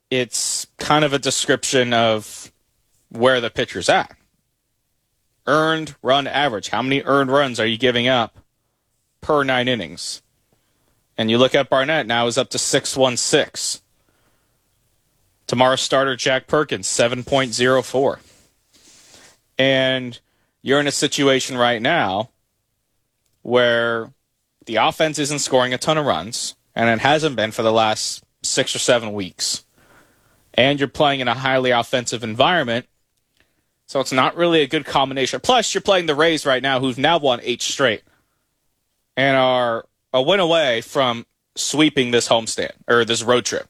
it's kind of a description of where the pitcher's at. Earned run average. How many earned runs are you giving up per 9 innings? And you look at Barnett, now is up to 6.16. Tomorrow's starter, Jack Perkins, 7.04. And you're in a situation right now where the offense isn't scoring a ton of runs, and it hasn't been for the last 6 or 7 weeks. And you're playing in a highly offensive environment, so it's not really a good combination. Plus, you're playing the Rays right now, who've now won 8 straight, and are a win away from sweeping this homestand, or this road trip.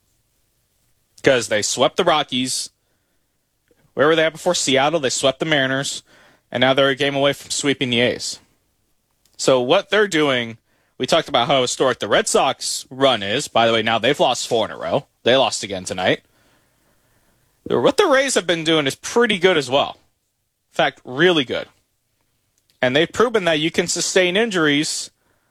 Because they swept the Rockies. Where were they at before? Seattle. They swept the Mariners. And now they're a game away from sweeping the A's. So what they're doing, we talked about how historic the Red Sox run is. By the way, now they've lost 4 in a row. They lost again tonight. What the Rays have been doing is pretty good as well. In fact, really good. And they've proven that you can sustain injuries,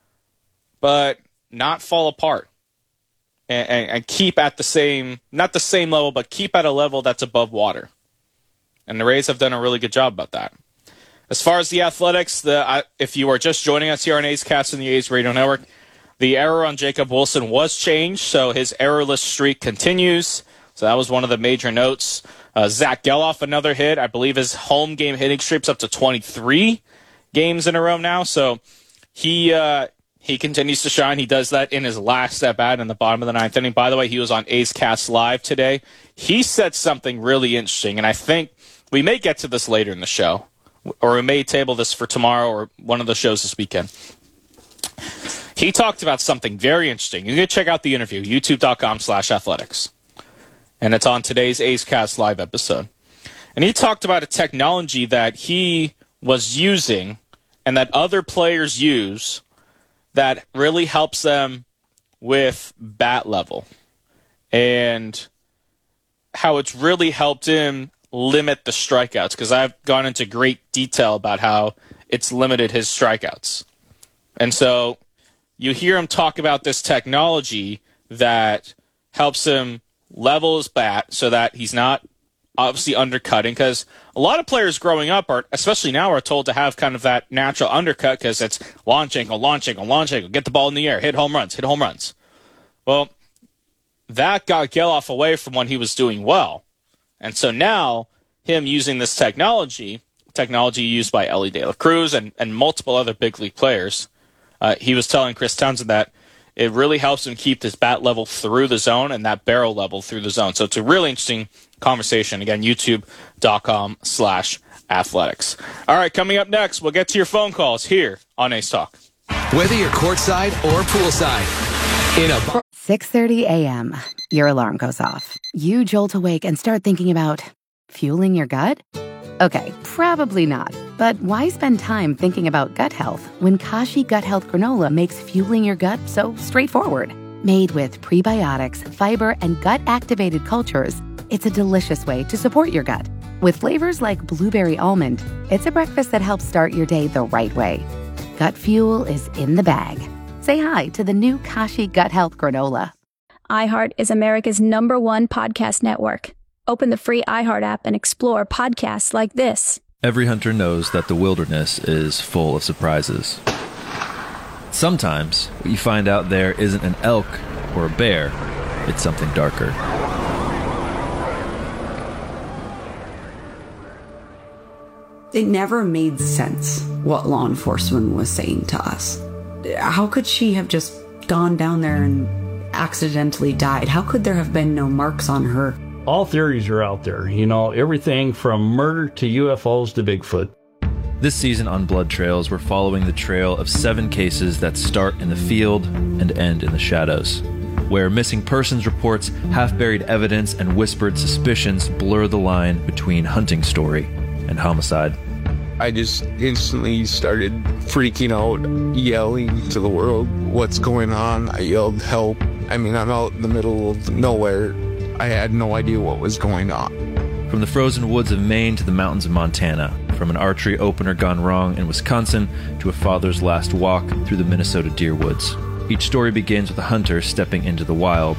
but not fall apart. And keep at the same, not the same level, but keep at a level that's above water. And the Rays have done a really good job about that. As far as the Athletics, if you are just joining us here on A's Cast and the A's Radio Network, the error on Jacob Wilson was changed, so his errorless streak continues. So that was one of the major notes. Zach Geloff, another hit. I believe his home game hitting streak's up to 23 games in a row now. So he continues to shine. He does that in his last at-bat in the bottom of the 9th inning. By the way, he was on A's Cast Live today. He said something really interesting, and I think we may get to this later in the show, or we may table this for tomorrow or one of the shows this weekend. He talked about something very interesting. You can check out the interview, youtube.com/athletics. And it's on today's A's Cast Live episode. And he talked about a technology that he was using and that other players use that really helps them with bat level. And how it's really helped him limit the strikeouts, because I've gone into great detail about how it's limited his strikeouts. And so you hear him talk about this technology that helps him level his bat so that he's not obviously undercutting, because a lot of players growing up are, especially now, are told to have kind of that natural undercut because it's launch angle, get the ball in the air, hit home runs. Well, that got Geloff away from when he was doing well. And so now, him using this technology used by Ellie De La Cruz and multiple other big league players, he was telling Chris Townsend that it really helps him keep his bat level through the zone and that barrel level through the zone. So it's a really interesting conversation. Again, youtube.com/athletics. All right, coming up next, we'll get to your phone calls here on A's Talk. Whether you're courtside or poolside, in a 6:30 a.m., your alarm goes off. You jolt awake and start thinking about fueling your gut? Okay, probably not. But why spend time thinking about gut health when Kashi Gut Health Granola makes fueling your gut so straightforward? Made with prebiotics, fiber, and gut-activated cultures, it's a delicious way to support your gut. With flavors like blueberry almond, it's a breakfast that helps start your day the right way. Gut fuel is in the bag. Say hi to the new Kashi Gut Health Granola. iHeart is America's #1 podcast network. Open the free iHeart app and explore podcasts like this. Every hunter knows that the wilderness is full of surprises. Sometimes, what you find out there isn't an elk or a bear, it's something darker. It never made sense what law enforcement was saying to us. How could she have just gone down there and accidentally died? How could there have been no marks on her? All theories are out there, everything from murder to UFOs to Bigfoot. This season on Blood Trails, we're following the trail of 7 cases that start in the field and end in the shadows, where missing persons reports, half-buried evidence, and whispered suspicions blur the line between hunting story and homicide. I just instantly started freaking out, yelling to the world, "What's going on?" I yelled, "Help." I'm out in the middle of nowhere. I had no idea what was going on. From the frozen woods of Maine to the mountains of Montana, from an archery opener gone wrong in Wisconsin to a father's last walk through the Minnesota deer woods. Each story begins with a hunter stepping into the wild,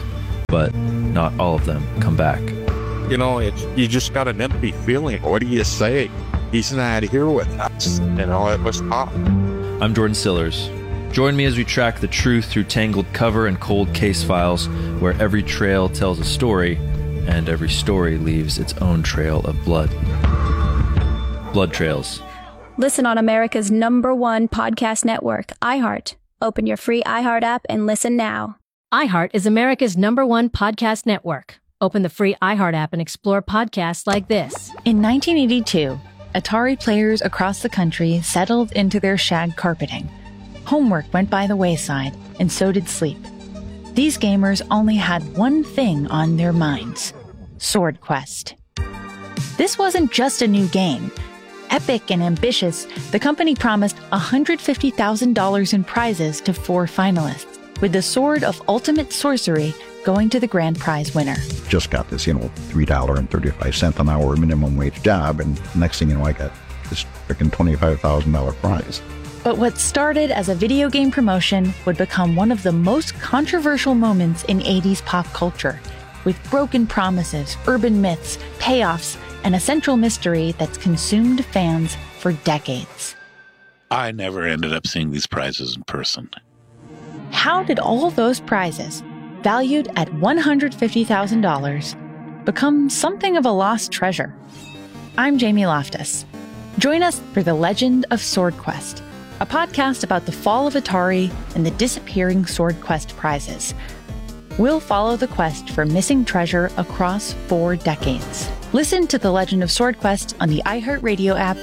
but not all of them come back. You know, you just got an empty feeling. What do you say? He's not here with us. You know, it was tough. I'm Jordan Sillers. Join me as we track the truth through tangled cover and cold case files, where every trail tells a story, and every story leaves its own trail of blood. Blood Trails. Listen on America's #1 podcast network, iHeart. Open your free iHeart app and listen now. iHeart is America's #1 podcast network. Open the free iHeart app and explore podcasts like this. In 1982, Atari players across the country settled into their shag carpeting. Homework went by the wayside, and so did sleep. These gamers only had one thing on their minds: Sword Quest. This wasn't just a new game. Epic and ambitious, the company promised $150,000 in prizes to 4 finalists, with the Sword of Ultimate Sorcery going to the grand prize winner. Just got this, $3.35 an hour minimum wage job, and next thing you know, I got this freaking $25,000 prize. But what started as a video game promotion would become one of the most controversial moments in 80s pop culture, with broken promises, urban myths, payoffs, and a central mystery that's consumed fans for decades. I never ended up seeing these prizes in person. How did all those prizes, valued at $150,000, become something of a lost treasure? I'm Jamie Loftus. Join us for The Legend of Sword Quest, a podcast about the fall of Atari and the disappearing Sword Quest prizes. We'll follow the quest for missing treasure across 4 decades. Listen to The Legend of Sword Quest on the iHeartRadio app.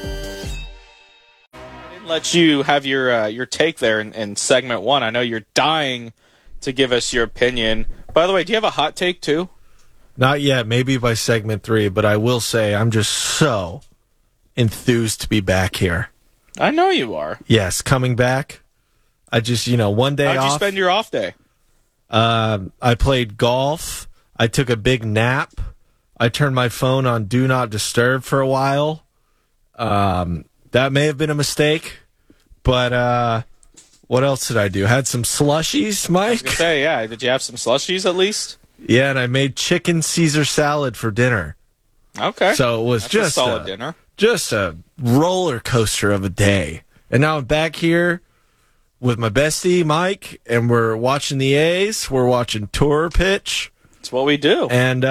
Let you have your take there in segment 1. I know you're dying to give us your opinion. By the way, do you have a hot take too? Not yet, maybe by segment 3, but I will say I'm just so enthused to be back here. I know you are. Yes, coming back. I just, one day off. How'd you spend your off day? I played golf. I took a big nap. I turned my phone on Do Not Disturb for a while. That may have been a mistake, but what else did I do? Had some slushies, Mike. I was going to say, yeah. Did you have some slushies at least? Yeah, and I made chicken Caesar salad for dinner. Okay. So it was That's just a solid dinner. Just a roller coaster of a day. And now I'm back here with my bestie, Mike, and we're watching the A's. We're watching tour pitch. That's what we do. And,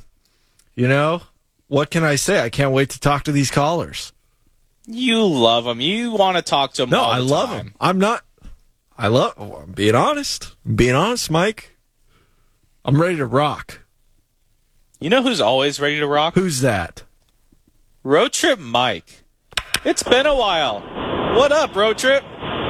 what can I say? I can't wait to talk to these callers. You love them. You want to talk to them all the time. No, I love them. I'm being honest. I'm being honest, Mike. I'm ready to rock. You know who's always ready to rock? Who's that? Road Trip Mike. It's been a while. What up, Road Trip?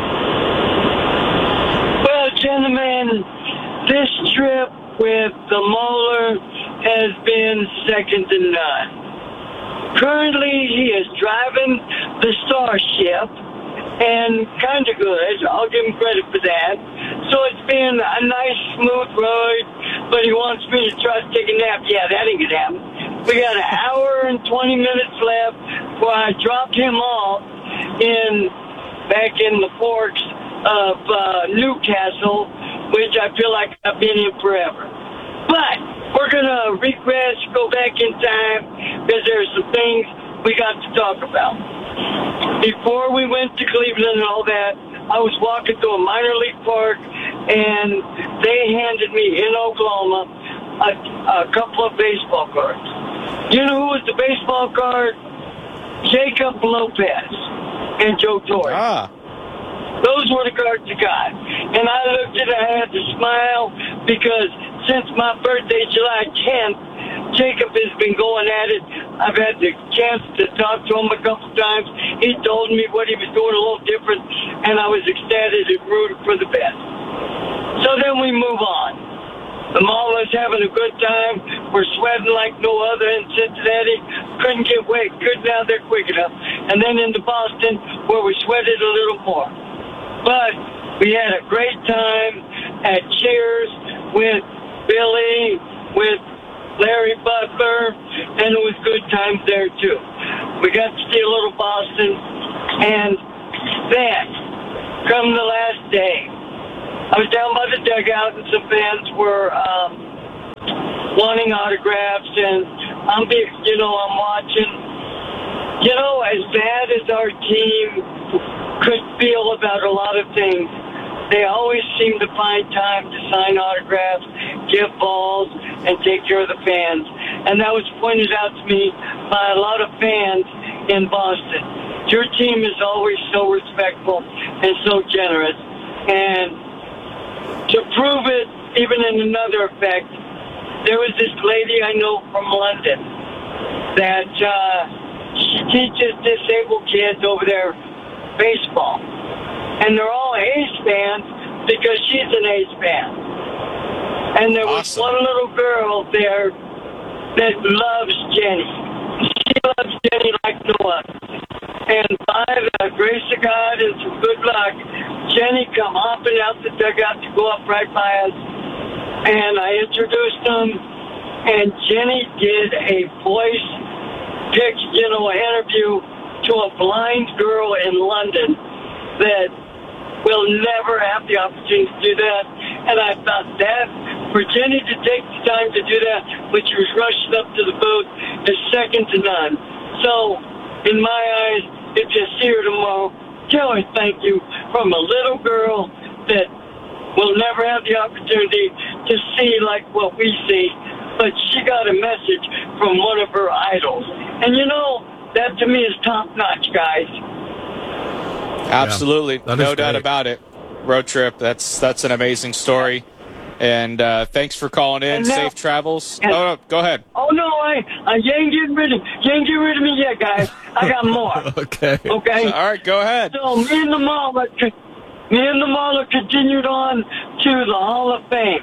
Well, gentlemen, this trip with the Moeller has been second to none. Currently, he is driving the Starship, and kind of good. I'll give him credit for that. So it's been a nice, smooth ride, but he wants me to try to take a nap. Yeah, that ain't gonna happen. We got an hour and 20 minutes left where I dropped him off back in the Forks of Newcastle, which I feel like I've been in forever. But we're going to regress, go back in time, because there's some things we got to talk about. Before we went to Cleveland and all that, I was walking through a minor league park, and they handed me in Oklahoma a couple of baseball cards. You know who was the baseball card? Jacob Lopez and Joe Torre. Those were the cards I got. And I looked at it, I had to smile, because since my birthday, July 10th, Jacob has been going at it. I've had the chance to talk to him a couple times. He told me what he was doing a little different, and I was ecstatic and rooted for the best. So then we move on. The Maulers having a good time. We're sweating like no other in Cincinnati. Couldn't get wet, couldn't out there quick enough. And then into Boston, where we sweated a little more. But we had a great time at Cheers with Billy, with Larry Butler, and it was good times there too. We got to see a little Boston, and then, come the last day, I was down by the dugout, and some fans were wanting autographs, and I'm watching. As bad as our team could feel about a lot of things, they always seem to find time to sign autographs, give balls, and take care of the fans. And that was pointed out to me by a lot of fans in Boston. Your team is always so respectful and so generous. And to prove it, even in another effect, there was this lady I know from London that she teaches disabled kids over there baseball. And they're all A's fans because she's an A's fan. And there was one little girl there that loves Jenny. She loves Jenny like no other. And by the grace of God and some good luck, Jenny come hopping out the dugout to go up right by us. And I introduced them, and Jenny did a voice interview to a blind girl in London that will never have the opportunity to do that. And I thought that for Jenny to take the time to do that when she was rushing up to the booth is second to none. So, in my eyes, if you see her tomorrow, tell her thank you from a little girl that will never have the opportunity to see like what we see, but she got a message from one of her idols. And that to me is top notch, guys. Absolutely. Yeah, no doubt about it. Road Trip, that's an amazing story. And thanks for calling in. Now, safe travels. No, go ahead. Oh, no, you ain't getting rid of me yet, guys. I got more. Okay. Okay? All right, go ahead. So me and the Mauler continued on to the Hall of Fame.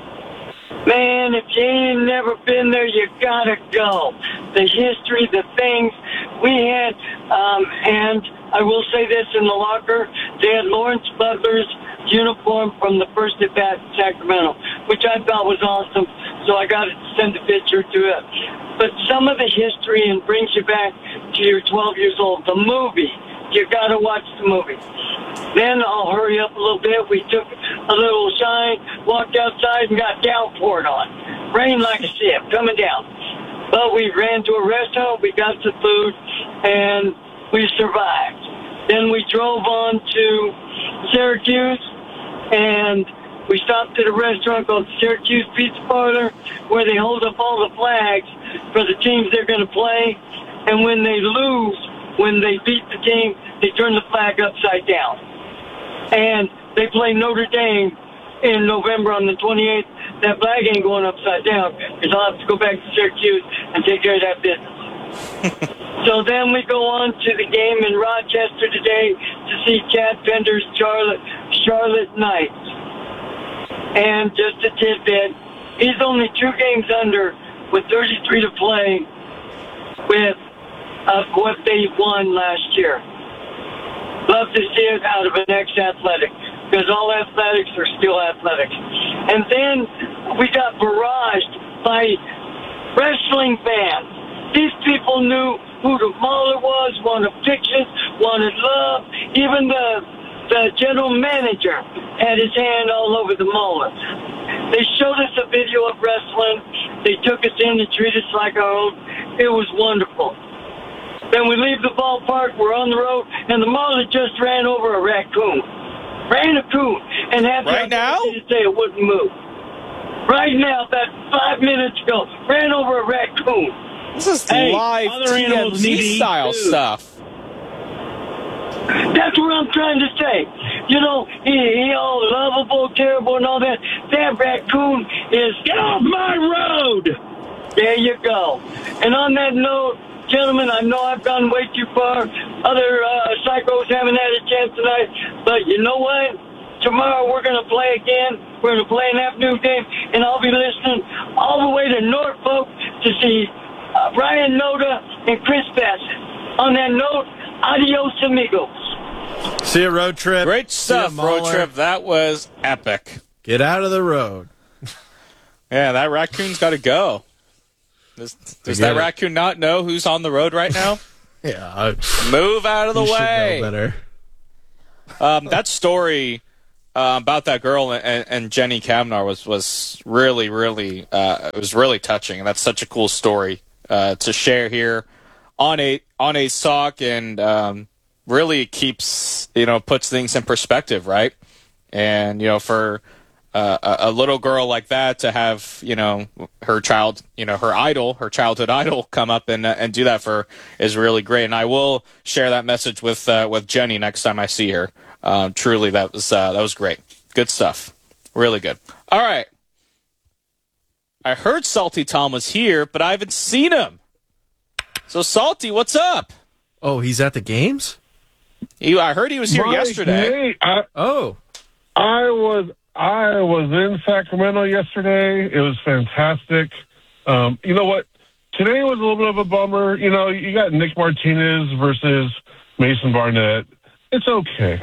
Man, if you ain't never been there, you gotta go. The history, the things we had, and I will say this in the locker, they had Lawrence Butler's uniform from the first at bat in Sacramento, which I thought was awesome, so I got to send a picture to it. But some of the history and brings you back to your 12 years old. The movie, you got to watch the movie. Then I'll hurry up a little bit. We took a little shine, walked outside, and got downpoured on. Rain like a sieve, coming down. But we ran to a restaurant, we got some food, and we survived. Then we drove on to Syracuse, and we stopped at a restaurant called Syracuse Pizza Parlor, where they hold up all the flags for the teams they're going to play. And when they lose, when they beat the team, they turn the flag upside down. And they play Notre Dame in November on the 28th. That flag ain't going upside down, because I'll have to go back to Syracuse and take care of that business. So then we go on to the game in Rochester today to see Chad Pender's Charlotte Knights. And just a tidbit, he's only 2 games under with 33 to play with what they won last year. Love to see it out of an ex-athletic, because all athletics are still athletics. And then we got barraged by wrestling fans. These people knew who the Mauler was, wanted pictures, wanted love. Even the general manager had his hand all over the Mauler. They showed us a video of wrestling. They took us in and treated us like our own. It was wonderful. Then we leave the ballpark, we're on the road, and the Mauler just ran over a raccoon. Ran a coon. And had right now? To say it wouldn't move. Right now, about 5 minutes ago, ran over a raccoon. This is live TMZ style stuff. That's what I'm trying to say. He all lovable, terrible, and all that. That raccoon is, get off my road! There you go. And on that note, gentlemen, I know I've gone way too far. Other psychos haven't had a chance tonight. But you know what? Tomorrow we're going to play again. We're going to play an afternoon game. And I'll be listening all the way to Norfolk to see Ryan Noda and Chris Bassett. On that note, adios amigos. See you, Road Trip. Great stuff, Road Trip. That was epic. Get out of the road. Yeah, that raccoon's got to go. Does that raccoon not know who's on the road right now? Yeah. Move out of the way. Should know better. That story about that girl and Jenny Kavanaugh was really, really it was really touching, and that's such a cool story to share here on a sock, and really keeps puts things in perspective, right? And for a little girl like that to have her child, her childhood idol come up and do that is really great. And I will share that message with Jenny next time I see her. Truly, that was great. Good stuff. Really good. All right. I heard Salty Tom was here, but I haven't seen him. So Salty, what's up? Oh, he's at the games? I heard he was here yesterday. I was in Sacramento yesterday. It was fantastic. You know what? Today was a little bit of a bummer. You got Nick Martinez versus Mason Barnett. It's okay.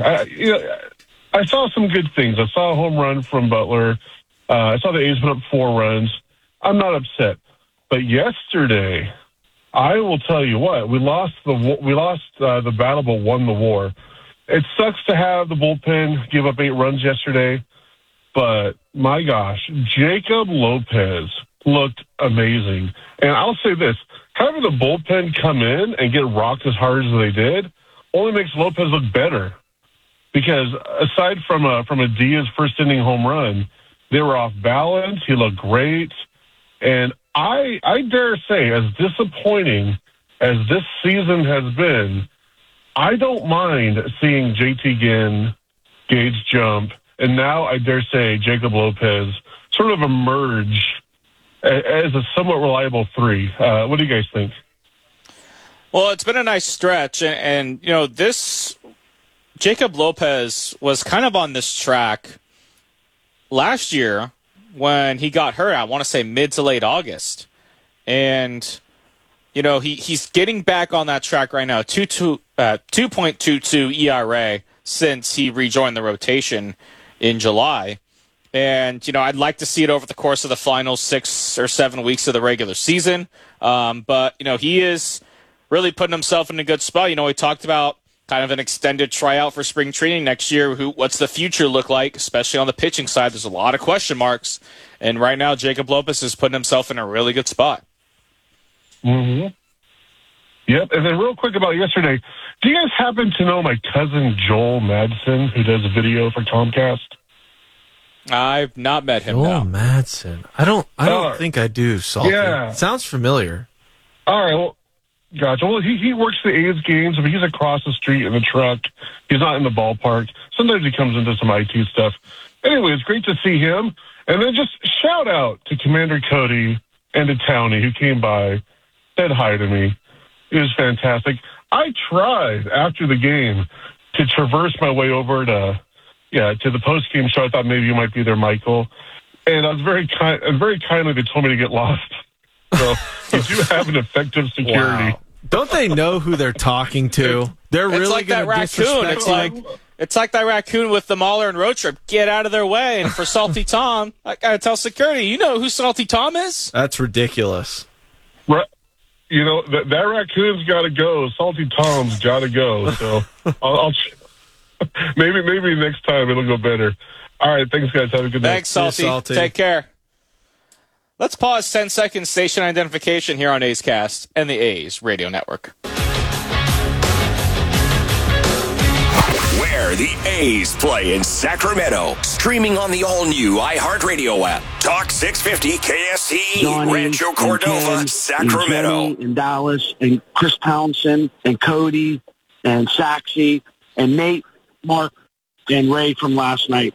I saw some good things. I saw a home run from Butler. I saw the A's put up 4 runs. I'm not upset. But yesterday, I will tell you what, we lost the battle but won the war. It sucks to have the bullpen give up 8 runs yesterday. But, my gosh, Jacob Lopez looked amazing. And I'll say this, having the bullpen come in and get rocked as hard as they did only makes Lopez look better. Because aside from a Diaz first-inning home run, they were off balance. He looked great. And I dare say, as disappointing as this season has been, I don't mind seeing JT Ginn, Gage jump, and now I dare say Jacob Lopez sort of emerge as a somewhat reliable 3. What do you guys think? Well, it's been a nice stretch, and this Jacob Lopez was kind of on this track last year when he got hurt. I want to say mid to late August, and he's getting back on that track right now. 2.22 ERA since he rejoined the rotation in July. And, I'd like to see it over the course of the final 6 or 7 weeks of the regular season. But, he is really putting himself in a good spot. We talked about kind of an extended tryout for spring training next year. What's the future look like, especially on the pitching side? There's a lot of question marks. And right now, Jacob Lopez is putting himself in a really good spot. Mm-hmm. Yep. And then real quick about yesterday, do you guys happen to know my cousin Joel Madsen, who does video for Comcast? I've not met him. Joel Madsen. I don't think I do, Salty. Yeah. Sounds familiar. All right. Well, gotcha. Well, he works the A's games, but he's across the street in the truck. He's not in the ballpark. Sometimes he comes into some IT stuff. Anyway, it's great to see him. And then just shout out to Commander Cody and to Townie, who came by, said hi to me. It was fantastic. I tried after the game to traverse my way over to the post-game show. I thought maybe you might be there, Michael. And I was very kindly they told me to get lost. So you do have an effective security. Wow. Don't they know who they're talking to? They're really like that raccoon. It's like that raccoon with the Mahler and Road Trip. Get out of their way. And for Salty Tom, I gotta tell security, you know who Salty Tom is? That's ridiculous. Right. That raccoon's got to go. Salty Tom's got to go. So I'll maybe next time it'll go better. All right, thanks, guys. Have a good night. Thanks, Salty. Take care. Let's pause 10 seconds. Station identification here on A's Cast and the A's Radio Network. Where the A's play in Sacramento. Streaming on the all-new iHeartRadio app. Talk 650 KSE, Johnny, Rancho Cordova, Ken, Sacramento. And Jenny, and Dallas, and Chris Townsend, and Cody, and Saxy, and Nate, Mark, and Ray from last night.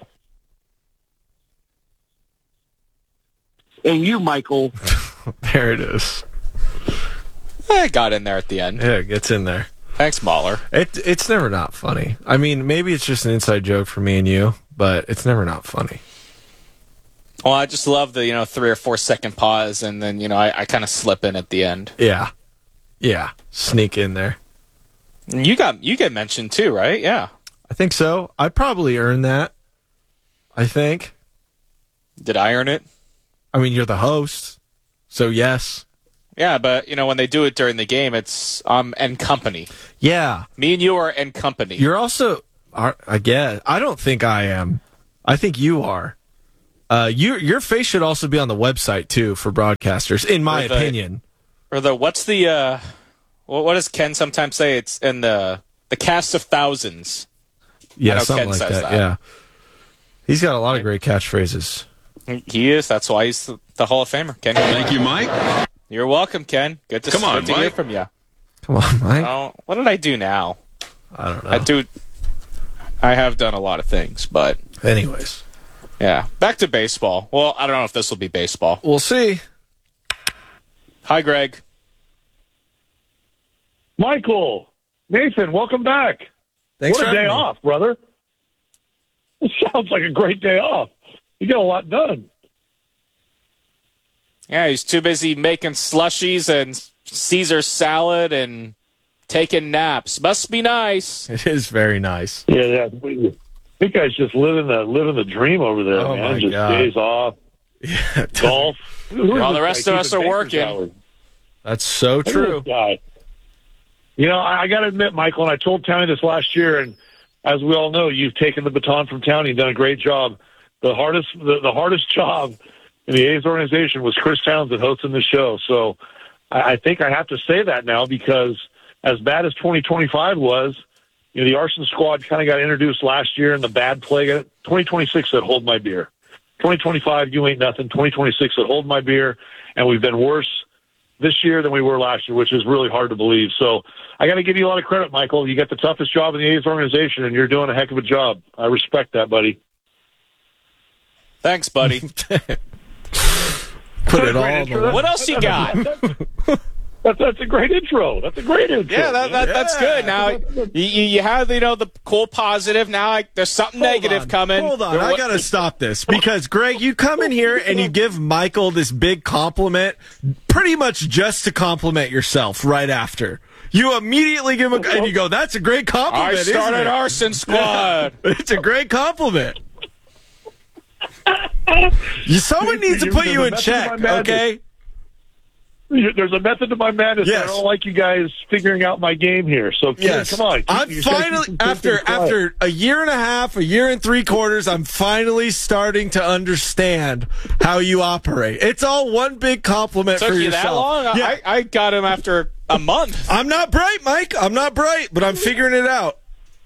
And you, Michael. There it is. It got in there at the end. Yeah, it gets in there. Thanks, Mahler. It's never not funny. I mean, maybe it's just an inside joke for me and you, but it's never not funny. Well, I just love the 3 or 4 second pause, and then I kind of slip in at the end. Yeah, sneak in there. You get mentioned too, right? Yeah, I think so. I probably earned that. I think. Did I earn it? I mean, you're the host, so yes. Yeah, but when they do it during the game, it's and company. Yeah, me and you are and company. You're also, I guess. I don't think I am. I think you are. Your face should also be on the website too for broadcasters, in my opinion. Or what's the what does Ken sometimes say? It's in the cast of thousands. Yeah, something like that. Yeah, he's got a lot of great catchphrases. He is. That's why he's the Hall of Famer. Ken. Thank you, Mike. You're welcome, Ken. Good to hear from you. Come on, Mike. What did I do now? I don't know. I have done a lot of things, but anyways. Yeah. Back to baseball. Well, I don't know if this will be baseball. We'll see. Hi, Greg. Michael. Nathan, welcome back. Thanks what a day off, brother. It sounds like a great day off. You got a lot done. Yeah, he's too busy making slushies and Caesar salad and taking naps. Must be nice. It is very nice. Yeah. You guys just living the dream over there, oh man. My just God. days off. Yeah, golf. While the rest of us are working. That's so true. Guy. You know, I got to admit, Michael, and I told Townie this last year, and as we all know, you've taken the baton from Townie and done a great job. The hardest job in the A's organization was Chris Townsend hosting the show. So I think I have to say that now, because as bad as 2025 was, you know, the arson squad kind of got introduced last year, and the bad play. 2026 said, hold my beer. 2025, you ain't nothing. 2026 said, hold my beer. And we've been worse this year than we were last year, which is really hard to believe. So I got to give you a lot of credit, Michael. You got the toughest job in the A's organization, and you're doing a heck of a job. I respect that, buddy. Thanks, buddy. Put it all. What else you got? That's a great intro. That's a great intro. Yeah, that's good. Now you have the cool positive. Now there's something negative coming. Hold on, I gotta stop this because Greg, you come in here and you give Michael this big compliment, pretty much just to compliment yourself. Right after you immediately give him and you go, "That's a great compliment." I started Arson Squad. It's a great compliment. Someone needs to put you in check, okay? There's a method to my madness. Yes. I don't like you guys figuring out my game here. So yes. Come on. I'm finally, after a year and a half, a year and 3/4, I'm finally starting to understand how you operate. It's all one big compliment for yourself. Took you that long? Yeah. I got him after a month. I'm not bright, Mike. I'm not bright, but I'm figuring it out.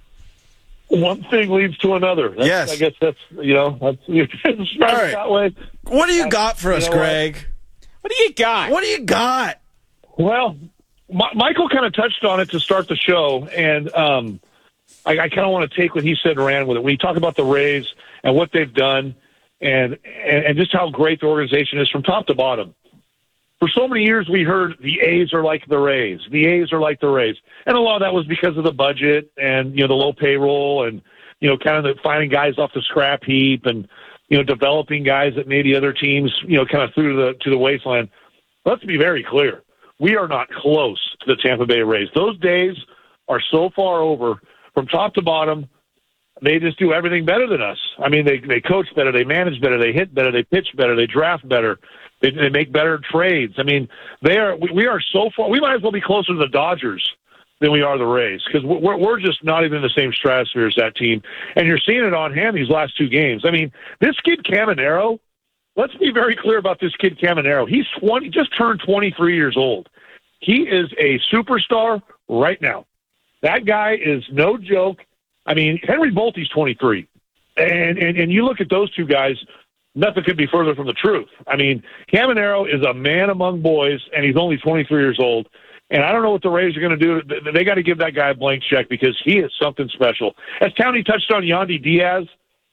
One thing leads to another. Yes. I guess that's all right. That way. What do you got for us, Greg? What do you got? What do you got? Well, Michael kind of touched on it to start the show, and I kind of want to take what he said and ran with it. When you talk about the Rays and what they've done and just how great the organization is from top to bottom. For so many years, we heard the A's are like the Rays. The A's are like the Rays. And a lot of that was because of the budget and, the low payroll and, kind of finding guys off the scrap heap and, developing guys that maybe other teams, kind of threw to the wasteland. Let's be very clear. We are not close to the Tampa Bay Rays. Those days are so far over from top to bottom. They just do everything better than us. I mean, they coach better, they manage better, they hit better, they pitch better, they draft better, they make better trades. I mean, we are so far. We might as well be closer to the Dodgers than we are the Rays, because we're just not even in the same stratosphere as that team. And you're seeing it on hand these last two games. I mean, this kid Caminero, let's be very clear about this kid Caminero. He's just turned 23 years old. He is a superstar right now. That guy is no joke. I mean, Henry Bolte's 23. And you look at those two guys, nothing could be further from the truth. I mean, Caminero is a man among boys, and he's only 23 years old. And I don't know what the Rays are going to do. They got to give that guy a blank check because he is something special. As Townie touched on Yandy Diaz,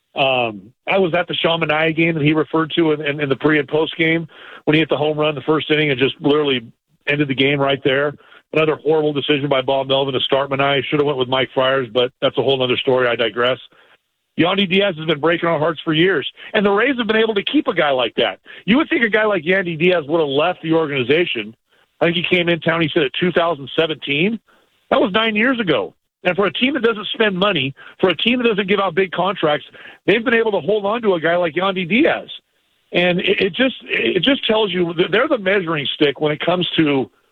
I was at the Sean Manaea game that he referred to in the pre and post game when he hit the home run in the first inning and just literally ended the game right there. Another horrible decision by Bob Melvin to start Manaea. Should have went with Mike Friars, but that's a whole other story. I digress. Yandy Diaz has been breaking our hearts for years, and the Rays have been able to keep a guy like that. You would think a guy like Yandy Diaz would have left the organization. I think he came in town, he said, at 2017. That was 9 years ago. And for a team that doesn't spend money, for a team that doesn't give out big contracts, they've been able to hold on to a guy like Yandy Diaz. And it just tells you that they're the measuring stick when it comes to,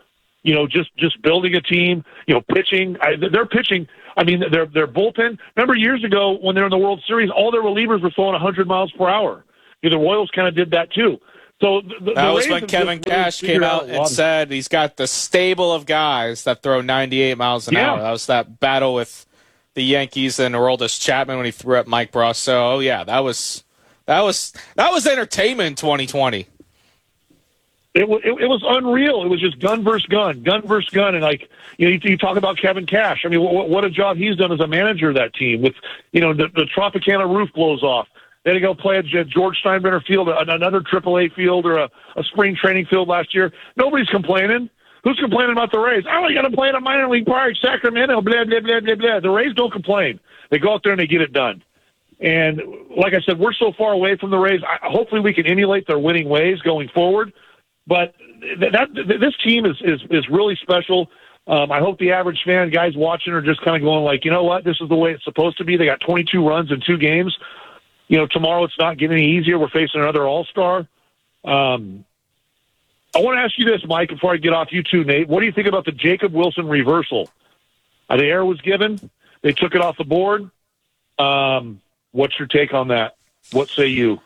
just building a team, pitching. They're pitching. I mean, their bullpen. Remember years ago when they were in the World Series, all their relievers were throwing 100 miles per hour. The Royals kind of did that too. So that was when Kevin Cash came out and said he's got the stable of guys that throw 98 miles an hour. That was that battle with the Yankees and Aroldis Chapman when he threw at Mike Brasso. Oh yeah, that was entertainment in 2020. It was unreal. It was just gun versus gun, and you talk about Kevin Cash. I mean, what a job he's done as a manager of that team. With the Tropicana roof blows off. They had to go play at George Steinbrenner Field, another AAA field or a spring training field last year. Nobody's complaining. Who's complaining about the Rays? Oh, you got to play at a minor league park, Sacramento, blah, blah, blah, blah, blah. The Rays don't complain. They go out there and they get it done. And like I said, we're so far away from the Rays. Hopefully we can emulate their winning ways going forward. But this team is really special. I hope the average fan, guys watching, are just kind of going like, you know what, this is the way it's supposed to be. They got 22 runs in 2 games. Tomorrow it's not getting any easier. We're facing another all-star. I want to ask you this, Mike, before I get off you too, Nate. What do you think about the Jacob Wilson reversal? The error was given. They took it off the board. What's your take on that? What say you?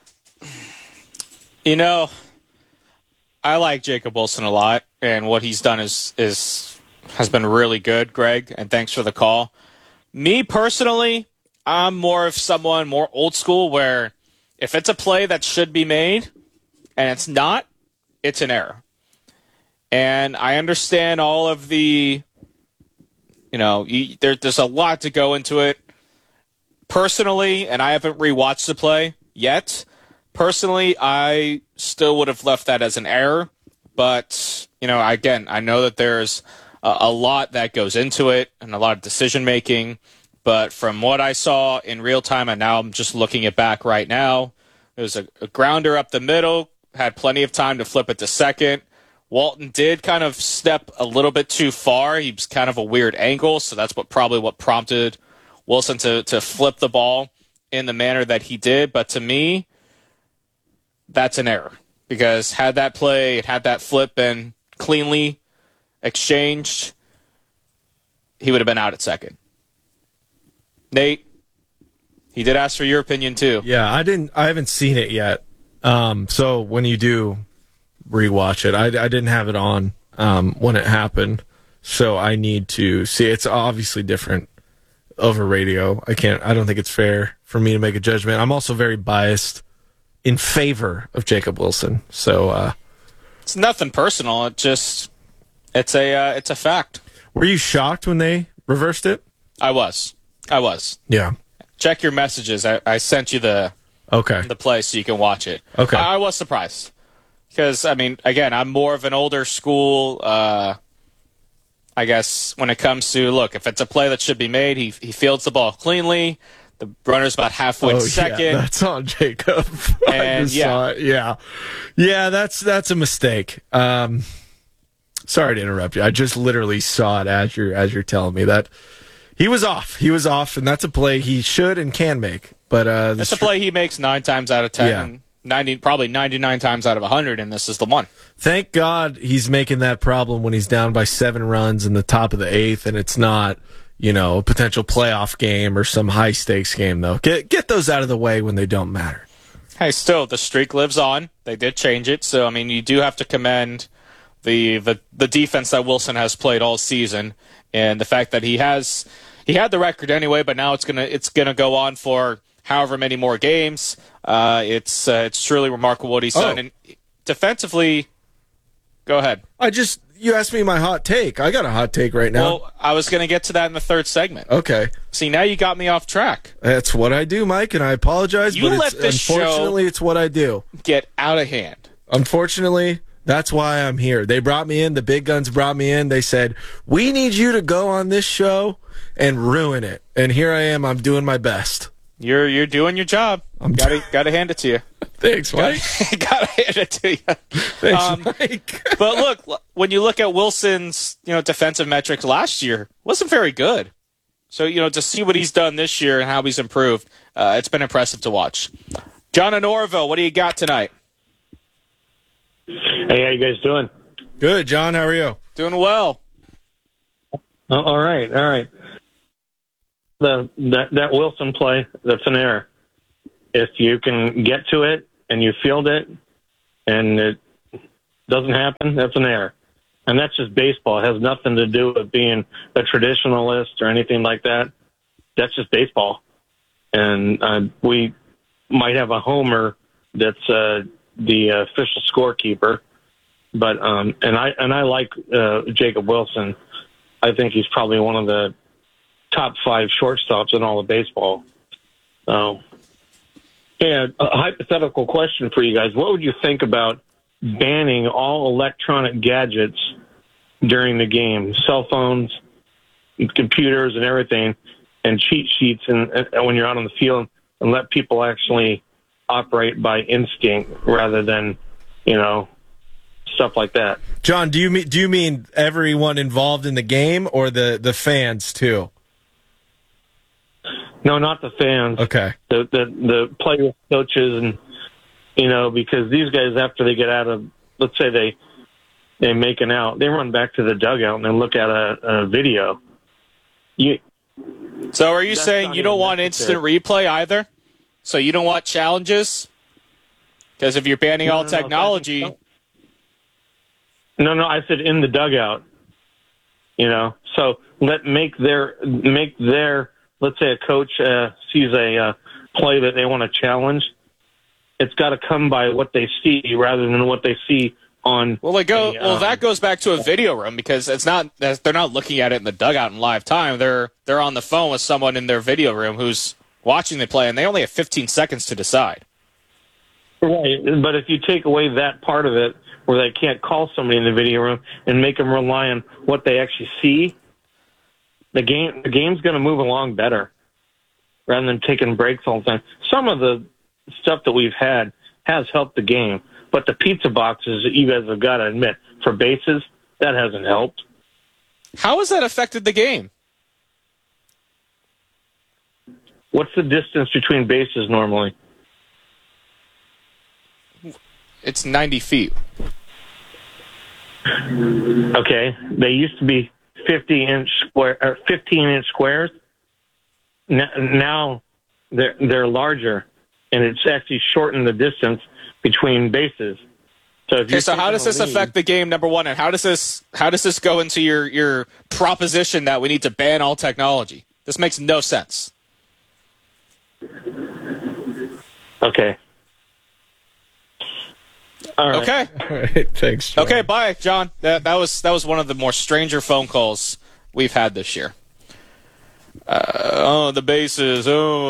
I like Jacob Wilson a lot, and what he's done has been really good, Greg, and thanks for the call. Me personally, I'm more of someone more old school where if it's a play that should be made and it's not, it's an error. And I understand all of the, there's a lot to go into it. Personally, and I haven't rewatched the play yet, personally, I still would have left that as an error. But, again, I know that there's a lot that goes into it and a lot of decision making. But from what I saw in real time, and now I'm just looking it back right now, it was a grounder up the middle, had plenty of time to flip it to second. Walton did kind of step a little bit too far. He was kind of a weird angle, so that's what prompted Wilson to flip the ball in the manner that he did. But to me, that's an error. Because had that flip been cleanly exchanged, he would have been out at second. Nate, he did ask for your opinion too. Yeah, I haven't seen it yet. So when you do rewatch it, I didn't have it on when it happened. So I need to see. It's obviously different over radio. I don't think it's fair for me to make a judgment. I'm also very biased in favor of Jacob Wilson. So it's nothing personal. It's a fact. Were you shocked when they reversed it? I was. Yeah. Check your messages. I sent you the play so you can watch it. Okay. I was surprised because again, I'm more of an older school. I guess when it comes to if it's a play that should be made, he fields the ball cleanly. The runner's about halfway to second. Yeah, that's on Jacob. And saw it. Yeah, that's a mistake. Sorry to interrupt you. I just literally saw it as you're telling me that he was off. He was off, and that's a play he should and can make. But that's a play he makes 9 times out of 10. Yeah. And 99 times out of 100, and this is the one. Thank God he's making that problem when he's down by 7 runs in the top of the 8th, and it's not, a potential playoff game or some high stakes game though. Get those out of the way when they don't matter. Hey, still the streak lives on. They did change it, so you do have to commend the defense that Wilson has played all season, and the fact that he had the record anyway, but now it's gonna go on for however many more games. It's truly remarkable what he's done. And defensively, go ahead. You asked me my hot take. I got a hot take right now. Well, I was going to get to that in the third segment. Okay. See, now you got me off track. That's what I do, Mike, and I apologize. Unfortunately, it's what I do. Get out of hand. Unfortunately, that's why I'm here. They brought me in. The big guns brought me in. They said, we need you to go on this show and ruin it. And here I am. I'm doing my best. You're doing your job. Gotta hand it to you. Thanks, Mike. Gotta hand it to you. Thanks, Mike. But look, when you look at Wilson's defensive metrics last year, wasn't very good. So to see what he's done this year and how he's improved, it's been impressive to watch. John in Oroville, what do you got tonight? Hey, how you guys doing? Good, John. How are you? Doing well. All right. That Wilson play, that's an error. If you can get to it and you field it and it doesn't happen, that's an error. And that's just baseball. It has nothing to do with being a traditionalist or anything like that. That's just baseball. And we might have a homer that's the official scorekeeper. But and I like Jacob Wilson. I think he's probably one of the top 5 shortstops in all of baseball. So, yeah, a hypothetical question for you guys. What would you think about banning all electronic gadgets during the game? Cell phones, computers, and everything, and cheat sheets and when you're out on the field, and let people actually operate by instinct rather than, stuff like that. John, do you mean everyone involved in the game or the fans too? No, not the fans. Okay. The players, coaches, and because these guys, after they get out of, let's say they make an out, they run back to the dugout and then look at a video. So are you saying you don't want instant replay either? So you don't want challenges? Because if you're banning all technology... No, I said in the dugout. So make their let's say a coach sees a play that they want to challenge. It's got to come by what they see rather than what they see on. That goes back to a video room because they're not looking at it in the dugout in live time. They're on the phone with someone in their video room who's watching the play, and they only have 15 seconds to decide. Right, but if you take away that part of it, where they can't call somebody in the video room and make them rely on what they actually see, the game's going to move along better rather than taking breaks all the time. Some of the stuff that we've had has helped the game, but the pizza boxes that you guys have got to admit, for bases, that hasn't helped. How has that affected the game? What's the distance between bases normally? It's 90 feet. Okay, they used to be 15-inch squares. Now they're larger, and it's actually shortened the distance between bases. So how does this affect the game, number one, and how does this go into your proposition that we need to ban all technology? This makes no sense. Okay. All right. Okay. All right. Thanks, John. Okay, bye, John. That was one of the more stranger phone calls we've had this year. The bases.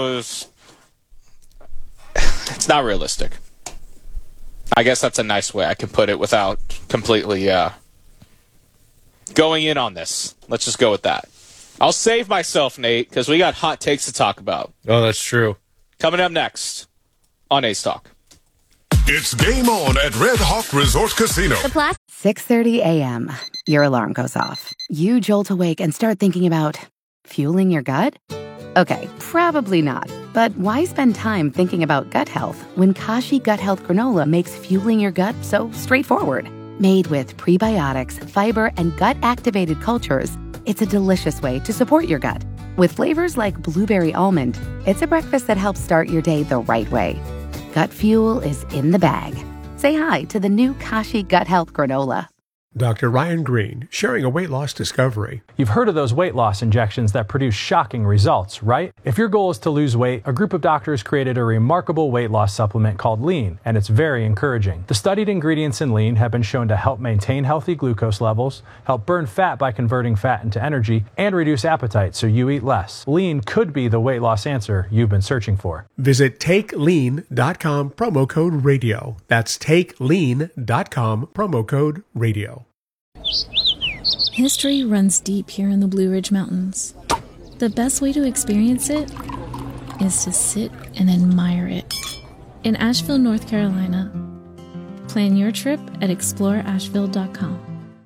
It's not realistic. I guess that's a nice way I can put it without completely going in on this. Let's just go with that. I'll save myself, Nate, because we got hot takes to talk about. Oh, that's true. Coming up next on Ace Talk. It's game on at Red Hawk Resort Casino. 6:30 a.m. Your alarm goes off. You jolt awake and start thinking about fueling your gut? Okay, probably not. But why spend time thinking about gut health when Kashi Gut Health Granola makes fueling your gut so straightforward? Made with prebiotics, fiber, and gut-activated cultures, it's a delicious way to support your gut. With flavors like blueberry almond, it's a breakfast that helps start your day the right way. Gut fuel is in the bag. Say hi to the new Kashi Gut Health Granola. Dr. Ryan Green, sharing a weight loss discovery. You've heard of those weight loss injections that produce shocking results, right? If your goal is to lose weight, a group of doctors created a remarkable weight loss supplement called Lean, and it's very encouraging. The studied ingredients in Lean have been shown to help maintain healthy glucose levels, help burn fat by converting fat into energy, and reduce appetite so you eat less. Lean could be the weight loss answer you've been searching for. Visit TakeLean.com, promo code radio. That's TakeLean.com, promo code radio. History runs deep here in the Blue Ridge Mountains. The best way to experience it is to sit and admire it. In Asheville, North Carolina. Plan your trip at exploreasheville.com.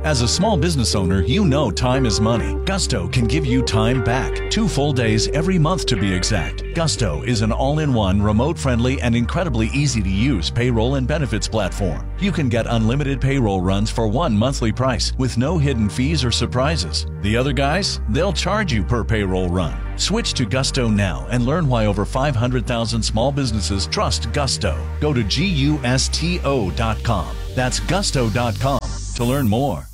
As a small business owner, you know time is money. Gusto can give you time back. 2 full days every month to be exact. Gusto is an all-in-one, remote-friendly, and incredibly easy-to-use payroll and benefits platform. You can get unlimited payroll runs for one monthly price with no hidden fees or surprises. The other guys, they'll charge you per payroll run. Switch to Gusto now and learn why over 500,000 small businesses trust Gusto. Go to GUSTO.com. That's gusto.com to learn more.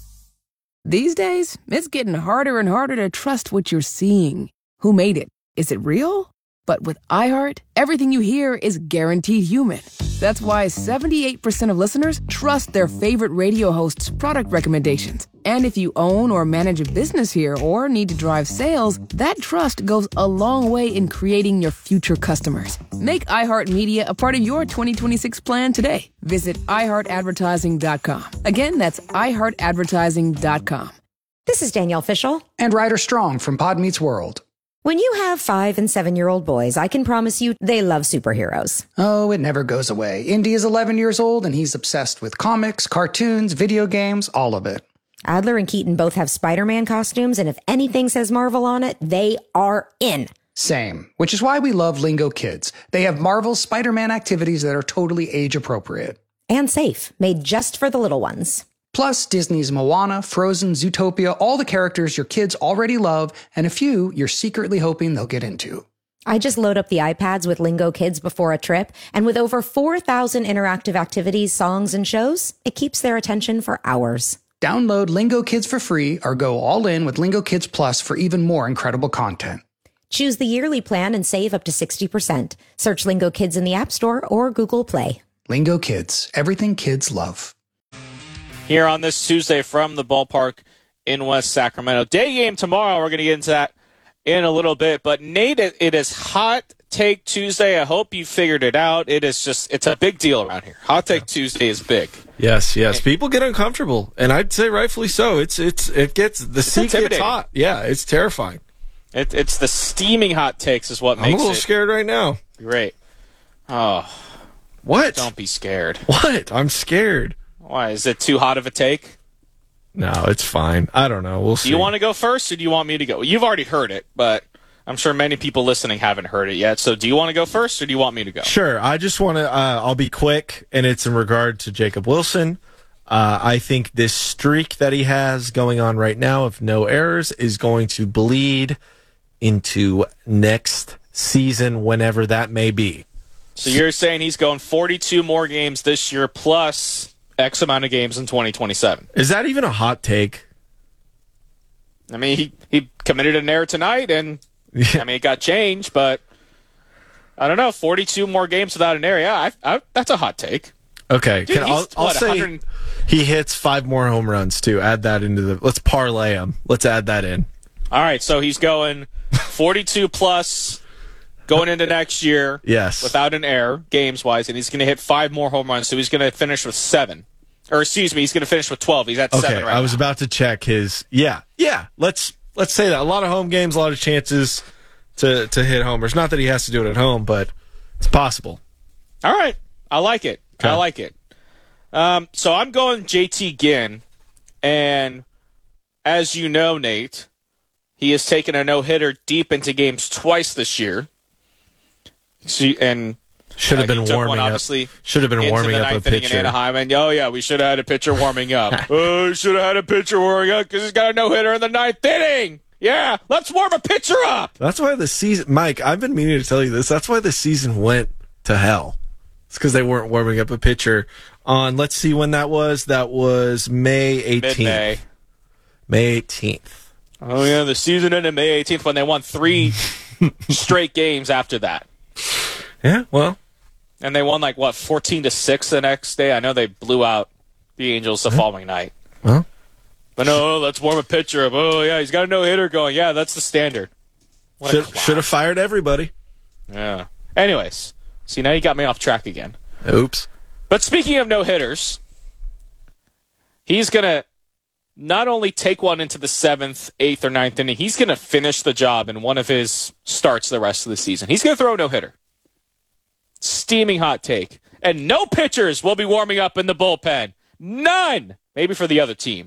These days, it's getting harder and harder to trust what you're seeing. Who made it? Is it real? But with iHeart, everything you hear is guaranteed human. That's why 78% of listeners trust their favorite radio hosts' product recommendations. And if you own or manage a business here or need to drive sales, that trust goes a long way in creating your future customers. Make iHeartMedia a part of your 2026 plan today. Visit iHeartAdvertising.com. Again, that's iHeartAdvertising.com. This is Danielle Fishel. And Ryder Strong from Pod Meets World. When you have 5- and 7-year-old boys, I can promise you they love superheroes. Oh, it never goes away. Indy is 11 years old, and he's obsessed with comics, cartoons, video games, all of it. Adler and Keaton both have Spider-Man costumes, and if anything says Marvel on it, they are in. Same, which is why we love Lingo Kids. They have Marvel's Spider-Man activities that are totally age-appropriate. And safe, made just for the little ones. Plus, Disney's Moana, Frozen, Zootopia, all the characters your kids already love, and a few you're secretly hoping they'll get into. I just load up the iPads with Lingo Kids before a trip, and with over 4,000 interactive activities, songs, and shows, it keeps their attention for hours. Download Lingo Kids for free or go all in with Lingo Kids Plus for even more incredible content. Choose the yearly plan and save up to 60%. Search Lingo Kids in the App Store or Google Play. Lingo Kids, everything kids love. Here on this Tuesday from the ballpark in West Sacramento. Day game tomorrow. We're going to get into that in a little bit. But Nate, it is Hot Take Tuesday. I hope you figured it out. It's a big deal around here. Hot Take Tuesday is big. Yes. People get uncomfortable, and I'd say rightfully so. It gets hot. Yeah, it's terrifying. It's the steaming hot takes is what makes it. I'm a little scared right now. Great. Oh. What? Don't be scared. What? I'm scared. Why? Is it too hot of a take? No, it's fine. I don't know. We'll see. Do you want to go first, or do you want me to go? You've already heard it, but I'm sure many people listening haven't heard it yet. So do you want to go first, or do you want me to go? Sure. I just want to, I'll be quick, and it's in regard to Jacob Wilson. I think this streak that he has going on right now of no errors is going to bleed into next season, whenever that may be. So you're saying he's going 42 more games this year, plus X amount of games in 2027. Is that even a hot take? I mean, he committed an error tonight, and it got changed, but I don't know. 42 more games without an error. Yeah, that's a hot take. Okay, Dude, I'll say he hits 5 more home runs too. Add that into let's parlay him. Let's add that in. All right, so he's going 42 plus going into next year. Yes, without an error, games wise, and he's going to hit 5 more home runs. So he's going to finish with 7. Or excuse me, he's going to finish with 12. He's at 7 right I was now. about to check his. Yeah. Let's say that a lot of home games, a lot of chances to hit homers. Not that he has to do it at home, but it's possible. All right, I like it. Okay. I like it. So I'm going JT Ginn, and as you know, Nate, he has taken a no-hitter deep into games twice this year. And should have been warming up. Should have been warming up a pitcher in Anaheim. And we should have had a pitcher warming up. Should have had a pitcher warming up because he's got a no-hitter in the 9th inning. Yeah, let's warm a pitcher up. That's why the season, Mike, I've been meaning to tell you this. That's why the season went to hell. It's because they weren't warming up a pitcher on, let's see when that was. That was May 18th. Mid-May. May 18th. Oh, yeah, the season ended May 18th when they won 3 straight games after that. Yeah, well. And they won 14-6 the next day. I know they blew out the Angels the following night. Well. But no, let's warm a pitcher up. Oh, yeah, he's got a no-hitter going. Yeah, that's the standard. Should have fired everybody. Yeah. Anyways, see, now you got me off track again. Oops. But speaking of no-hitters, he's going to not only take one into the 7th, 8th, or 9th inning, he's going to finish the job in one of his starts the rest of the season. He's going to throw a no-hitter. Steaming hot take. And no pitchers will be warming up in the bullpen. None! Maybe for the other team.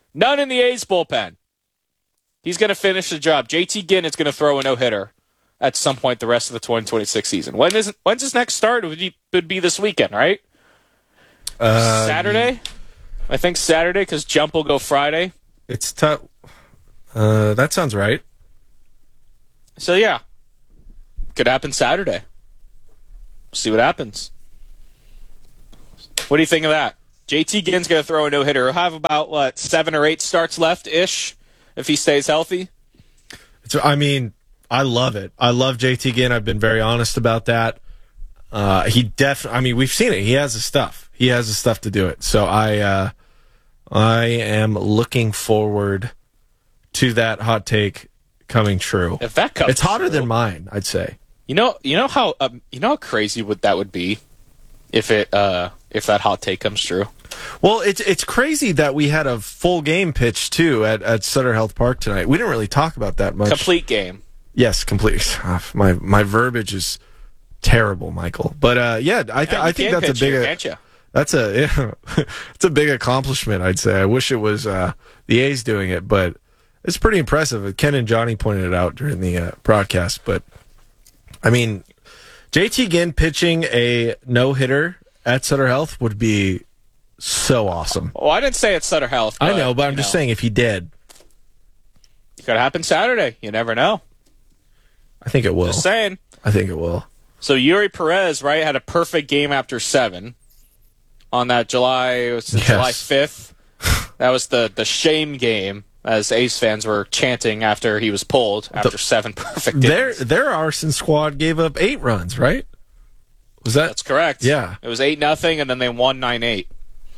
None in the A's bullpen. He's going to finish the job. JT Ginn is going to throw a no-hitter at some point the rest of the 2026 season. When's his next start? It would be this weekend, right? Saturday? I think Saturday, because Jump will go Friday. It's tough. That sounds right. So, yeah. Could happen Saturday. See what happens. What do you think of that? JT Ginn's going to throw a no-hitter. He'll have about, 7 or 8 starts left-ish if he stays healthy. I mean, I love it. I love JT Ginn. I've been very honest about that. We've seen it. He has the stuff. He has the stuff to do it. So I am looking forward to that hot take coming true. If that comes it's hotter true, than mine, I'd say. You know how crazy that would be if that hot take comes true. Well, it's crazy that we had a full game pitch too at Sutter Health Park tonight. We didn't really talk about that much. Complete game. Yes, complete. My verbiage is terrible, Michael. But I think that's a big. It's a big accomplishment, I'd say. I wish it was the A's doing it, but it's pretty impressive. Ken and Johnny pointed it out during the broadcast. But I mean, JT Ginn pitching a no-hitter at Sutter Health would be so awesome. Oh, I didn't say it's Sutter Health. I know, but I'm just saying if he did. It could happen Saturday. You never know. I think it will. Just saying. I think it will. So Yuri Perez, right, had a perfect game after 7 on that July 5th. That was the shame game, as A's fans were chanting after he was pulled after 7 perfect innings. Their arson squad gave up 8 runs, right? That's correct. Yeah. It was 8-0, and then they won 9-8.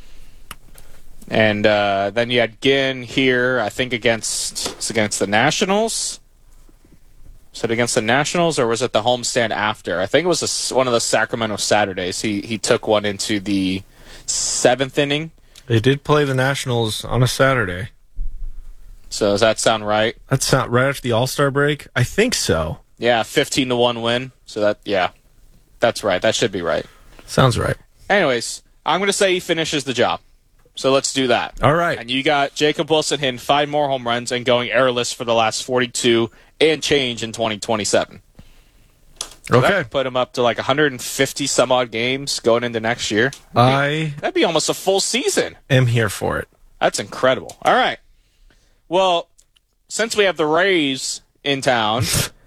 And then you had Ginn here, I think against the Nationals. Was it against the Nationals, or was it the homestand after? I think it was one of the Sacramento Saturdays. He took one into the 7th inning. They did play the Nationals on a Saturday. So does that sound right? That sound right after the All-Star break? I think so. Yeah, 15-1 win. So that's right. That should be right. Sounds right. Anyways, I'm going to say he finishes the job. So let's do that. All right. And you got Jacob Wilson hitting 5 more home runs and going errorless for the last 42 and change in 2027. So okay. That would put him up to like 150 some odd games going into next year. That'd be almost a full season. Am here for it. That's incredible. All right. Well, since we have the Rays in town,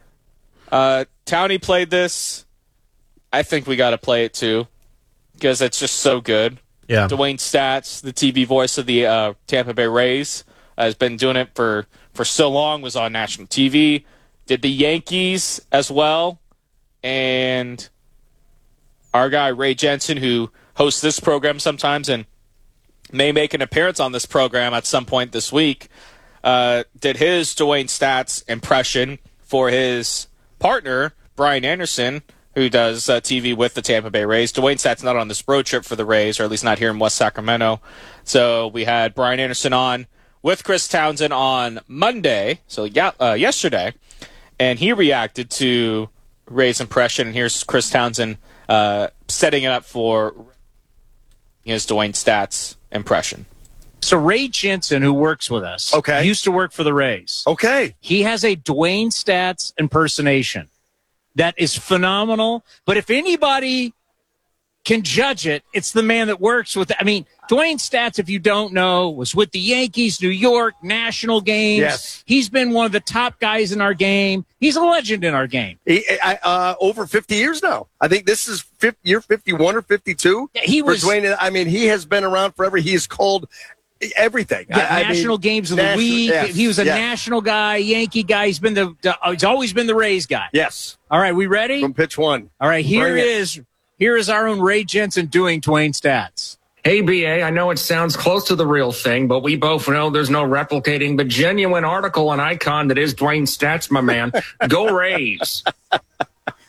Townie played this. I think we got to play it too because it's just so good. Yeah. Dwayne Stats, the TV voice of the Tampa Bay Rays, has been doing it for so long, was on national TV, did the Yankees as well, and our guy Ray Jensen, who hosts this program sometimes and may make an appearance on this program at some point this week, did his Dwayne Stats impression for his partner, Brian Anderson, who does TV with the Tampa Bay Rays. Dwayne Stats not on this road trip for the Rays, or at least not here in West Sacramento. So we had Brian Anderson on with Chris Townsend on Monday, so yesterday, and he reacted to Ray's impression. And here's Chris Townsend setting it up for his Dwayne Stats impression. So Ray Jensen, who works with us, used to work for the Rays. Okay. He has a Dwayne Stats impersonation that is phenomenal. But if anybody can judge it, it's the man that works with it. I mean, Dwayne Stats, if you don't know, was with the Yankees, New York, national games. Yes. He's been one of the top guys in our game. He's a legend in our game. Over 50 years now. I think this is year 51 or 52. Yeah, he was. Dwayne, I mean, he has been around forever. He has called everything. National games of the week. Yes, he was a national guy, Yankee guy. He's been he's always been the Rays guy. Yes. All right, we ready? From pitch one. All right, here is our own Ray Jensen doing Dwayne Stats. Hey, BA, I know it sounds close to the real thing, but we both know there's no replicating the genuine article and icon that is Dwayne Stats, my man. Go Rays.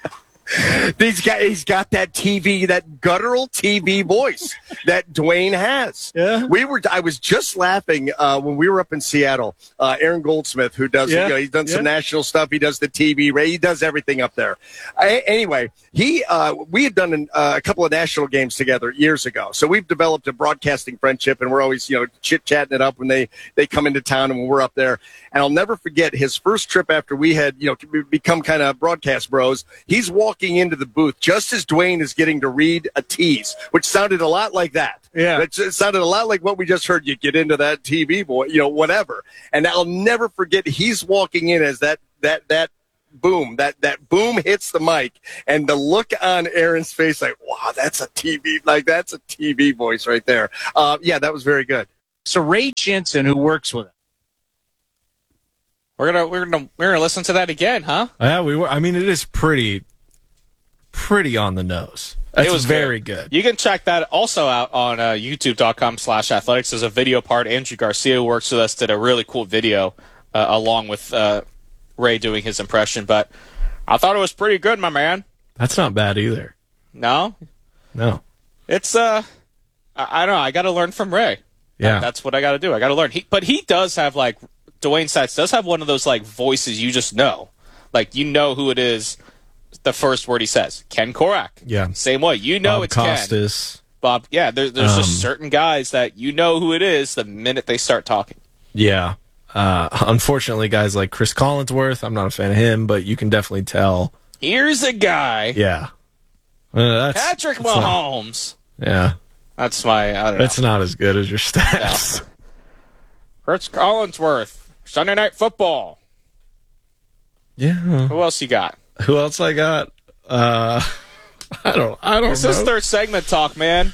He's got that TV, that guttural TV voice that Dwayne has. Yeah. I was just laughing when we were up in Seattle. Aaron Goldsmith, who does, he's done some national stuff. He does the TV, he does everything up there. Anyway, we had done a couple of national games together years ago. So we've developed a broadcasting friendship, and we're always, chit-chatting it up when they come into town and when we're up there. And I'll never forget his first trip after we had, become kind of broadcast bros. He's walking into the booth just as Dwayne is getting to read a tease, which sounded a lot like that. Yeah. It sounded a lot like what we just heard. You get into that TV, boy, whatever. And I'll never forget, he's walking in as that boom, that boom hits the mic, and the look on Aaron's face, like, wow, that's a TV voice right there. That was very good. So Ray Jensen, who works with him. We're gonna listen to that again, huh? Yeah, we were. I mean, it is pretty on the nose. It was very good. You can check that also out on youtube.com/athletics. There's a video part. Andrew Garcia, who works with us, did a really cool video along with Ray doing his impression. But I thought it was pretty good, my man. That's not bad either. No? It's, I don't know. I got to learn from Ray. Yeah. That's what I got to do. I got to learn. But he does have, like, Dwayne Stats does have one of those, like, voices you just know. Like, you know who it is the first word he says. Ken Korak. Yeah. Same way. You know Bob it's Costas. Ken. Bob. Yeah, there's just certain guys that you know who it is the minute they start talking. Yeah. Unfortunately, guys like Chris Collinsworth, I'm not a fan of him, but you can definitely tell. Here's a guy. Yeah. Patrick Mahomes. Yeah. That's I don't know. It's not as good as your stats. No. Chris Collinsworth. Sunday Night Football. Yeah. Who else you got? Who else I got? I don't know. This is third segment talk, man.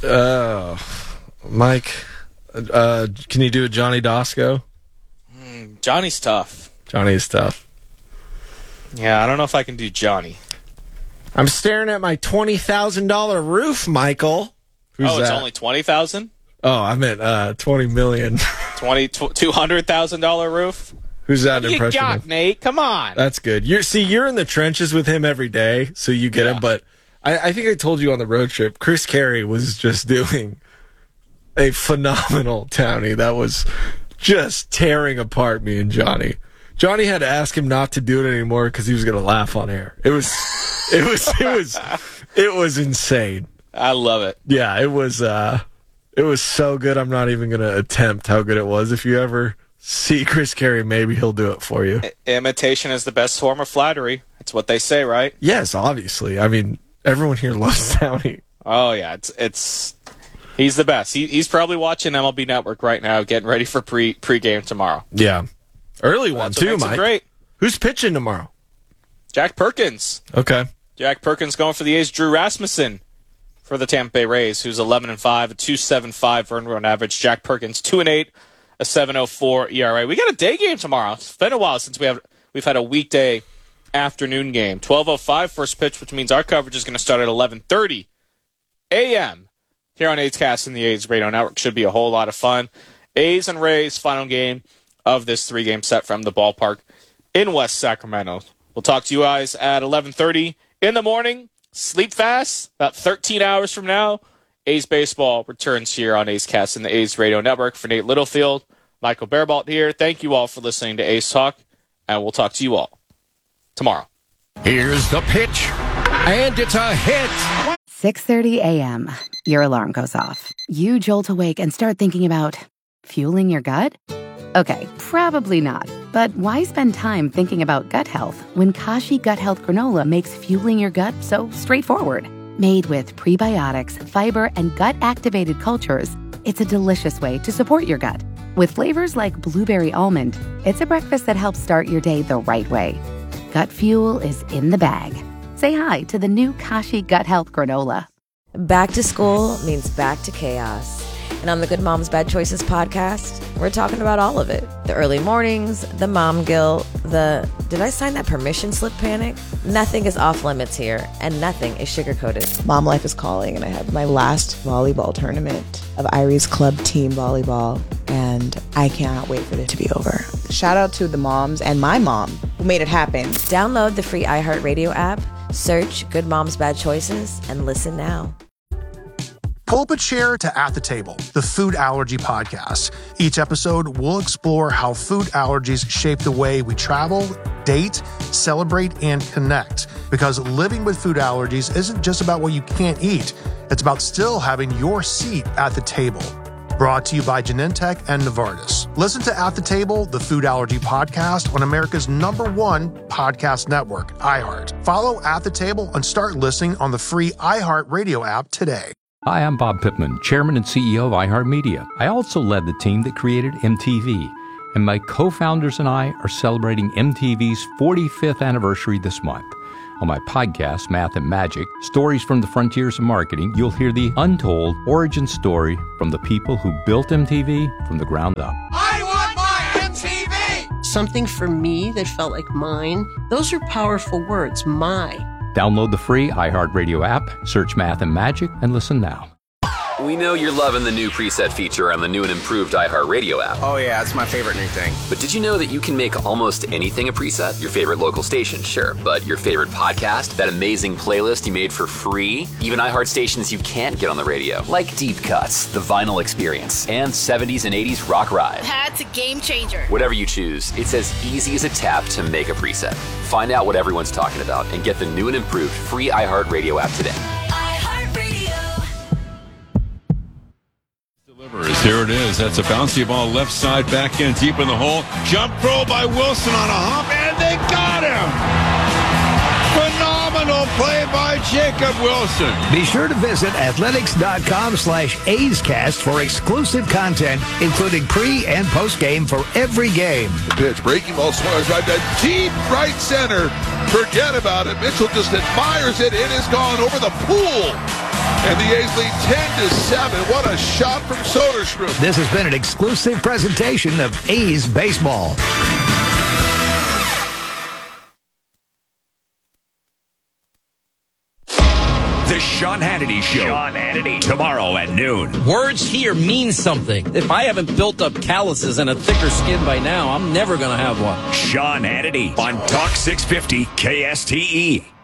Mike, can you do a Johnny Dosco? Johnny's tough. Johnny's tough. Yeah, I don't know if I can do Johnny. I'm staring at my $20,000 roof, Michael. Who's it's that? only $20,000? Oh, I meant $20 million. $200,000 roof? Who's that you impression got, of? Nate? Come on. That's good. You're in the trenches with him every day, so you get him. But I think I told you on the road trip, Chris Carey was just doing a phenomenal Townie that was just tearing apart me and Johnny. Johnny had to ask him not to do it anymore because he was going to laugh on air. It was insane. I love it. Yeah, it was so good. I'm not even going to attempt how good it was. If you ever see Chris Carey, maybe he'll do it for you. Imitation is the best form of flattery. That's what they say, right? Yes, obviously. I mean, everyone here loves Townie. Oh yeah, it's he's the best. He's probably watching MLB Network right now, getting ready for pregame tomorrow. Yeah, early one too, Mike. Great. Who's pitching tomorrow? Jack Perkins. Okay. Jack Perkins going for the A's. Drew Rasmussen for the Tampa Bay Rays, who's 11-5, a 2.75 earned run average. Jack Perkins 2-8, a 7.04 ERA. We got a day game tomorrow. It's been a while since we've had a weekday afternoon game. 12:05 first pitch, which means our coverage is going to start at 11:30 a.m. here on A's Cast and the A's Radio Network. Should be a whole lot of fun. A's and Rays final game of this 3-game set from the ballpark in West Sacramento. We'll talk to you guys at 11:30 in the morning. Sleep fast. About 13 hours from now, A's baseball returns here on A's Cast and the A's Radio Network. For Nate Littlefield, Michael Bearbault here. Thank you all for listening to A's Talk, and we'll talk to you all tomorrow. Here's the pitch, and it's a hit. 6:30 a.m. Your alarm goes off. You jolt awake and start thinking about fueling your gut? Okay, probably not. But why spend time thinking about gut health when Kashi Gut Health Granola makes fueling your gut so straightforward? Made with prebiotics, fiber, and gut-activated cultures, it's a delicious way to support your gut. With flavors like blueberry almond, it's a breakfast that helps start your day the right way. Gut fuel is in the bag. Say hi to the new Kashi Gut Health Granola. Back to school means back to chaos. And on the Good Moms Bad Choices podcast, we're talking about all of it. The early mornings, the mom guilt, the did I sign that permission slip panic? Nothing is off limits here, and nothing is sugar-coated. Mom life is calling, and I have my last volleyball tournament of Irie's Club Team Volleyball, and I cannot wait for it to be over. Shout out to the moms and my mom who made it happen. Download the free iHeartRadio app, Search Good Moms Bad Choices and listen now. Pull up a chair to At the Table, the food allergy podcast. Each episode, we'll explore how food allergies shape the way we travel, date, celebrate, and connect. Because living with food allergies isn't just about what you can't eat. It's about still having your seat at the table. Brought to you by Genentech and Novartis. Listen to At the Table, the food allergy podcast on America's #1 podcast network, iHeart. Follow At the Table and start listening on the free iHeart Radio app today. Hi, I'm Bob Pittman, Chairman and CEO of iHeartMedia. I also led the team that created MTV, and my co-founders and I are celebrating MTV's 45th anniversary this month. On my podcast, Math and Magic, Stories from the Frontiers of Marketing, you'll hear the untold origin story from the people who built MTV from the ground up. I want my MTV! Something for me that felt like mine. Those are powerful words, my. Download the free iHeartRadio app, search Math and Magic, and listen now. We know you're loving the new preset feature on the new and improved iHeartRadio app. Oh yeah, it's my favorite new thing. But did you know that you can make almost anything a preset? Your favorite local station, sure. But your favorite podcast? That amazing playlist you made for free? Even iHeart stations you can't get on the radio. Like Deep Cuts, The Vinyl Experience, and 70s and 80s Rock Ride. That's a game changer. Whatever you choose, it's as easy as a tap to make a preset. Find out what everyone's talking about and get the new and improved free iHeartRadio app today. Here it is. That's a bouncy ball left side, back in, deep in the hole. Jump throw by Wilson on a hop, and they got him! Phenomenal play by Jacob Wilson. Be sure to visit athletics.com/A'sCast for exclusive content, including pre- and post-game for every game. The pitch, breaking ball, swings right to deep right center. Forget about it. Mitchell just admires it. It is gone over the pool. And the A's lead 10-7. What a shot from Soderstrom. This has been an exclusive presentation of A's Baseball. The Sean Hannity Show. Sean Hannity. Tomorrow at noon. Words here mean something. If I haven't built up calluses and a thicker skin by now, I'm never going to have one. Sean Hannity on Talk 650 KSTE.